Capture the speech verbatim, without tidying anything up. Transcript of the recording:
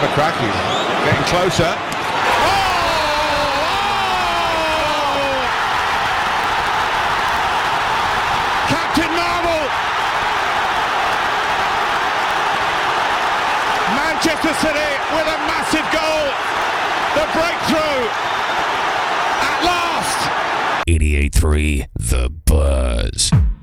a cracking. Getting closer. Oh! Captain Marvel! Manchester City with a massive goal. The breakthrough at last. eighty-eight point three The Buzz.